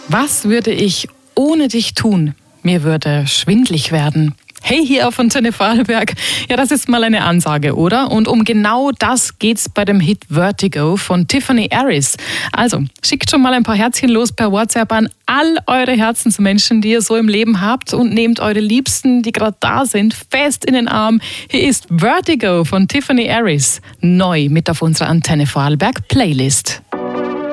Was würde ich ohne dich tun? Mir würde schwindlig werden. Hey, hier auf Antenne Vorarlberg. Ja, das ist mal eine Ansage, oder? Und um genau das geht's bei dem Hit Vertigo von Tiffany Aris. Also, schickt schon mal ein paar Herzchen los per WhatsApp an all eure Herzensmenschen, die ihr so im Leben habt, und nehmt eure Liebsten, die gerade da sind, fest in den Arm. Hier ist Vertigo von Tiffany Aris. Neu mit auf unserer Antenne Vorarlberg Playlist.